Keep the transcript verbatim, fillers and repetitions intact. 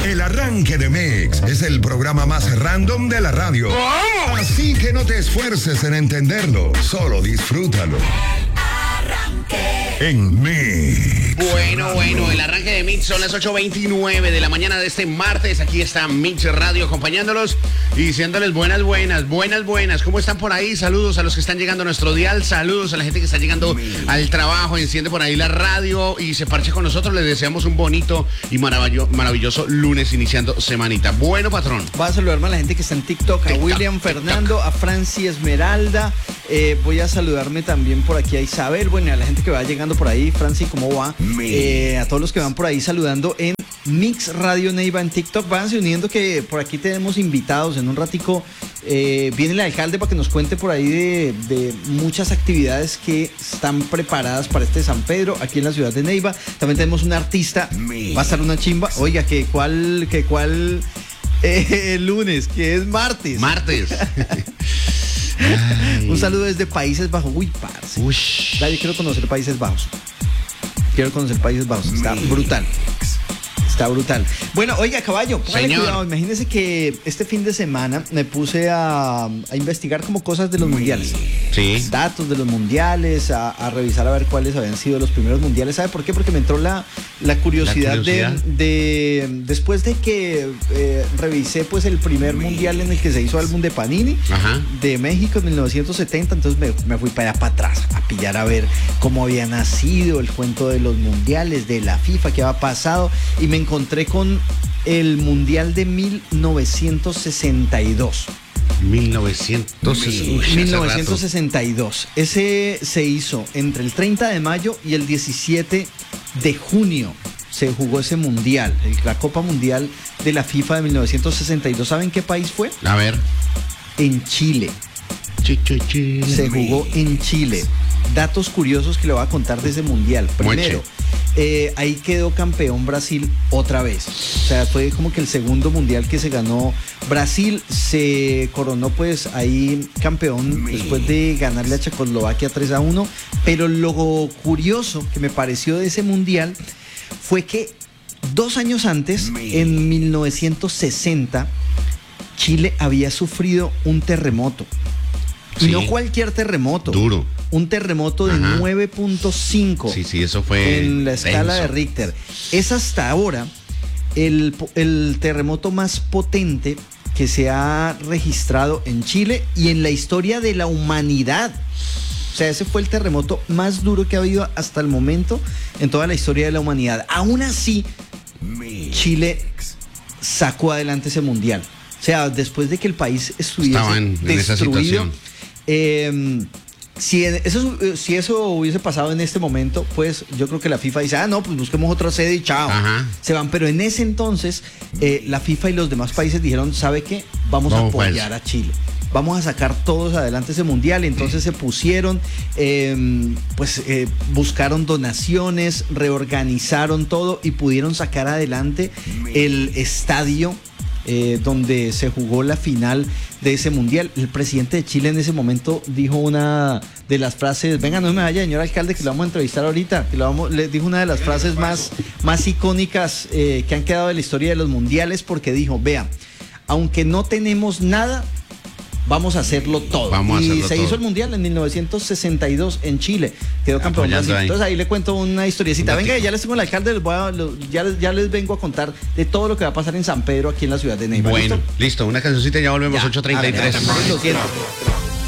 El arranque de Mix es el programa más random de la radio. ¡Oh! Así que no te esfuerces en entenderlo, solo disfrútalo. El arranque en Mix. Bueno, bueno, el arranque de Mix son las ocho veintinueve de la mañana de este martes. Aquí está Mix Radio acompañándolos y diciéndoles buenas, buenas, buenas, buenas. ¿Cómo están por ahí? Saludos a los que están llegando a nuestro dial. Saludos a la gente que está llegando al trabajo. Enciende por ahí la radio y se parche con nosotros. Les deseamos un bonito y maravilloso, maravilloso lunes iniciando semanita. Bueno, patrón. Voy a saludarme a la gente que está en TikTok. A TikTok, William Fernando, TikTok. A Franci Esmeralda. Eh, voy a saludarme también por aquí a Isabel. Bueno, a la gente que va llegando por ahí. Franci, ¿cómo va? Eh, a todos los que van por ahí saludando en Mix Radio Neiva en TikTok. Váyanse uniendo que por aquí tenemos invitados. En un ratico eh, viene el alcalde para que nos cuente por ahí de, de muchas actividades que están preparadas para este San Pedro aquí en la ciudad de Neiva. También tenemos un artista. Va a estar una chimba. Oiga, que cuál, que cuál eh, lunes, que es martes. Martes. Un saludo desde Países Bajos. Uy, parce. Uy. Yo quiero conocer Países Bajos. Quiero conocer Países Bajos. Está brutal. Está brutal. Bueno, oiga, caballo, póngale cuidado. Imagínese que este fin de semana me puse a, a investigar como cosas de los mundiales. Sí. Datos de los mundiales, a, a revisar a ver cuáles habían sido los primeros mundiales. ¿Sabe por qué? Porque me entró la, la, curiosidad, la curiosidad de, de... Después de que eh, revisé pues el primer mundial en el que se hizo álbum de Panini, Ajá. de México en mil novecientos setenta, entonces me, me fui para allá para atrás a pillar a ver cómo había nacido el cuento de los mundiales, de la FIFA, qué había pasado, y me encontré con el mundial de mil novecientos sesenta y dos. mil novecientos sesenta y dos. Ese se hizo entre el treinta de mayo y el diecisiete de junio. Se jugó ese mundial, la Copa Mundial de la FIFA de mil novecientos sesenta y dos. ¿Saben qué país fue? A ver. En Chile. Chile. Se jugó en Chile. Datos curiosos que le voy a contar de ese mundial. Primero, eh, ahí quedó campeón Brasil otra vez. O sea, fue como que el segundo mundial que se ganó. Brasil se coronó pues ahí campeón después de ganarle a Checoslovaquia tres a uno. Pero lo curioso que me pareció de ese mundial fue que dos años antes, en mil novecientos sesenta, Chile había sufrido un terremoto. Y sí, no cualquier terremoto. Duro. Un terremoto de nueve punto cinco. Sí, sí, eso fue en la escala denso. de Richter. Es hasta ahora el, el terremoto más potente que se ha registrado en Chile y en la historia de la humanidad. O sea, ese fue el terremoto más duro que ha habido hasta el momento en toda la historia de la humanidad. Aún así, Chile sacó adelante ese mundial. O sea, después de que el país estuviese Estaban en esa situación. Eh, si, eso, si eso hubiese pasado en este momento, pues yo creo que la FIFA dice, ah, no, pues busquemos otra sede y chao. Ajá. Se van, pero en ese entonces eh, la FIFA y los demás países dijeron, ¿sabe qué? Vamos, Vamos a apoyar pues. a Chile. Vamos a sacar todos adelante ese mundial. Entonces se pusieron, eh, pues eh, buscaron donaciones, reorganizaron todo y pudieron sacar adelante el estadio Eh, donde se jugó la final de ese mundial. El presidente de Chile en ese momento dijo una de las frases, venga, no me vaya, señor alcalde, que lo vamos a entrevistar ahorita, que lo vamos, le dijo una de las frases más, más icónicas eh, que han quedado de la historia de los mundiales, porque dijo, vea, aunque no tenemos nada, vamos a hacerlo todo. Vamos y a hacerlo se todo. hizo el mundial en mil novecientos sesenta y dos en Chile. Quedó campeón Brasil. Ahí. Entonces ahí le cuento una historiecita. Venga, ya les tengo el alcalde, les voy a, ya, les, ya les vengo a contar de todo lo que va a pasar en San Pedro aquí en la ciudad de Neiva. Bueno, listo, listo una cancioncita y ya volvemos. ocho treinta y tres.